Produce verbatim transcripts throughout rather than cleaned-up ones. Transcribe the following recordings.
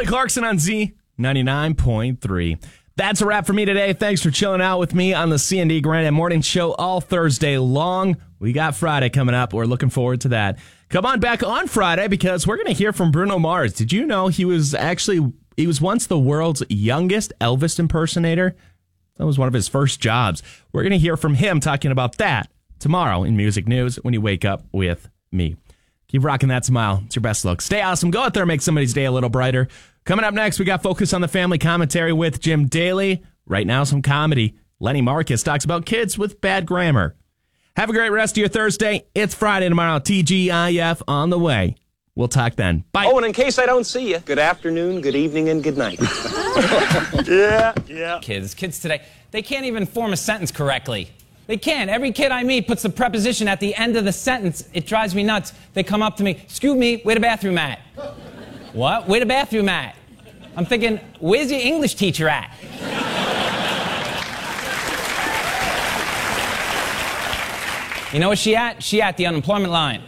Kelly Clarkson on Z ninety-nine point three. That's a wrap for me today. Thanks for chilling out with me on the C and D Granite Morning Show all Thursday long. We got Friday coming up. We're looking forward to that. Come on back on Friday because we're going to hear from Bruno Mars. Did you know he was actually, he was once the world's youngest Elvis impersonator? That was one of his first jobs. We're going to hear from him talking about that tomorrow in Music News when you wake up with me. Keep rocking that smile. It's your best look. Stay awesome. Go out there and make somebody's day a little brighter. Coming up next, we got Focus on the Family commentary with Jim Daly. Right now, some comedy. Lenny Marcus talks about kids with bad grammar. Have a great rest of your Thursday. It's Friday tomorrow. T G I F on the way. We'll talk then. Bye. Oh, and in case I don't see you, good afternoon, good evening, and good night. yeah, yeah. Kids, kids today, they can't even form a sentence correctly. They can't. Every kid I meet puts the preposition at the end of the sentence. It drives me nuts. They come up to me, excuse me, where the bathroom at? What? Where the bathroom at? I'm thinking, where's your English teacher at? You know where she at? She at the unemployment line.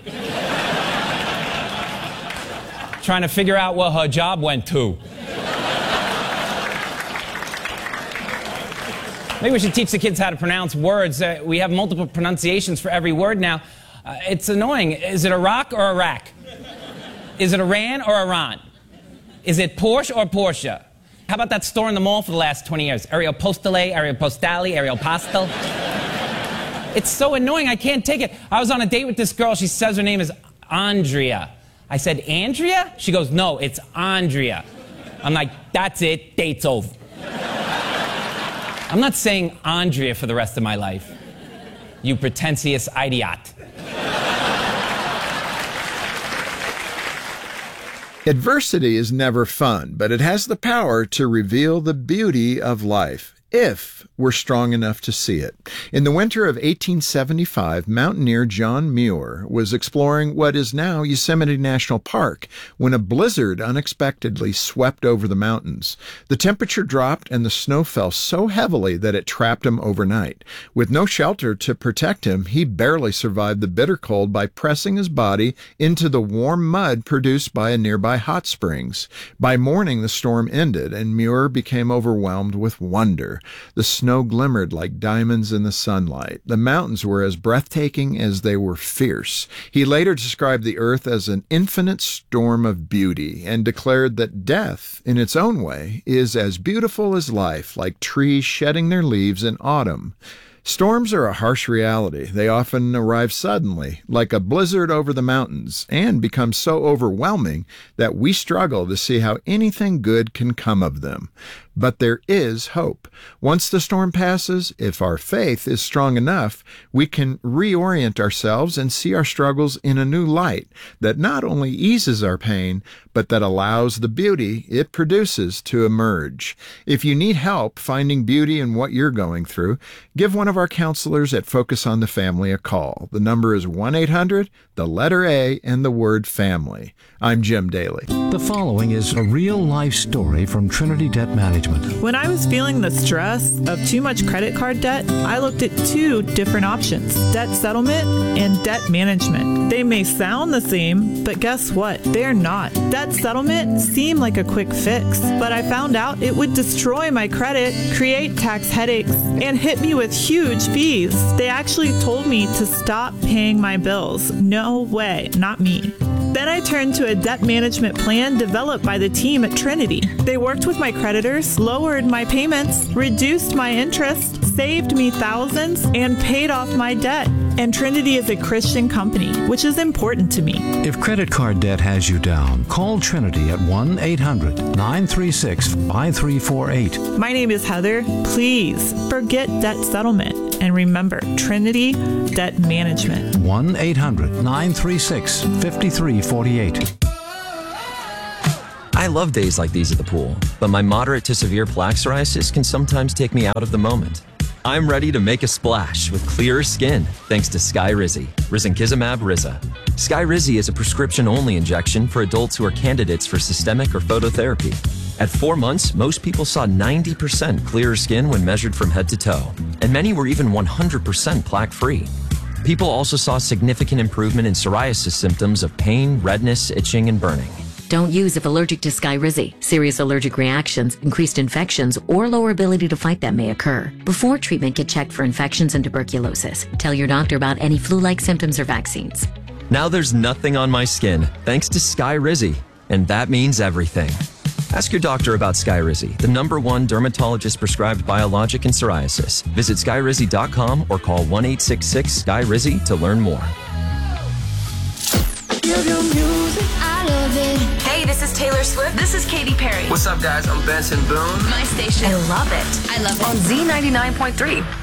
Trying to figure out where her job went to. Maybe we should teach the kids how to pronounce words. Uh, we have multiple pronunciations for every word now. Uh, it's annoying. Is it Iraq or Iraq? Is it Iran or Iran? Is it Porsche or Porsche? How about that store in the mall for the last twenty years? Aeropostale, Aeropostale, Aeropostale. It's so annoying. I can't take it. I was on a date with this girl. She says her name is Andrea. I said, Andrea? She goes, no, it's Andrea. I'm like, that's it. Date's over. I'm not saying Andrea for the rest of my life. You pretentious idiot. Adversity is never fun, but it has the power to reveal the beauty of life, if we're strong enough to see it. In the winter of eighteen seventy-five, mountaineer John Muir was exploring what is now Yosemite National Park when a blizzard unexpectedly swept over the mountains. The temperature dropped and the snow fell so heavily that it trapped him overnight. With no shelter to protect him, he barely survived the bitter cold by pressing his body into the warm mud produced by a nearby hot springs. By morning, the storm ended and Muir became overwhelmed with wonder. The snow glimmered like diamonds in the sunlight. The mountains were as breathtaking as they were fierce. He later described the earth as an infinite storm of beauty and declared that death, in its own way, is as beautiful as life, like trees shedding their leaves in autumn. Storms are a harsh reality. They often arrive suddenly, like a blizzard over the mountains, and become so overwhelming that we struggle to see how anything good can come of them. But there is hope. Once the storm passes, if our faith is strong enough, we can reorient ourselves and see our struggles in a new light that not only eases our pain, but that allows the beauty it produces to emerge. If you need help finding beauty in what you're going through, give one of our counselors at Focus on the Family a call. The number is one eight hundred, the letter A, and the word family. I'm Jim Daly. The following is a real-life story from Trinity Debt Management. When I was feeling the stress of too much credit card debt, I looked at two different options, debt settlement and debt management. They may sound the same, but guess what? They're not. Debt settlement seemed like a quick fix, but I found out it would destroy my credit, create tax headaches, and hit me with huge fees. They actually told me to stop paying my bills. No way, not me. Then I turned to a debt management plan developed by the team at Trinity. They worked with my creditors, lowered my payments, reduced my interest, saved me thousands, and paid off my debt. And Trinity is a Christian company, which is important to me. If credit card debt has you down, call Trinity at one eight hundred, nine three six, five three four eight. My name is Heather. Please forget debt settlement. And remember, Trinity Debt Management. one eight hundred, nine three six, five three four eight. I love days like these at the pool, but my moderate to severe plaque psoriasis can sometimes take me out of the moment. I'm ready to make a splash with clearer skin thanks to Skyrizi, risankizumab Riza. Skyrizi is a prescription-only injection for adults who are candidates for systemic or phototherapy. At four months, most people saw ninety percent clearer skin when measured from head to toe, and many were even one hundred percent plaque-free. People also saw significant improvement in psoriasis symptoms of pain, redness, itching, and burning. Don't use if allergic to Skyrizi. Serious allergic reactions, increased infections, or lower ability to fight them may occur. Before treatment, get checked for infections and tuberculosis. Tell your doctor about any flu-like symptoms or vaccines. Now there's nothing on my skin thanks to Skyrizi, and that means everything. Ask your doctor about Skyrizi, the number one dermatologist-prescribed biologic in psoriasis. Visit skyrizi dot com or call one eight six six S K Y R I Z I to learn more. Hey, this is Taylor Swift. This is Katy Perry. What's up, guys? I'm Benson Boone. My station. I love it. I love it. On Z ninety-nine point three.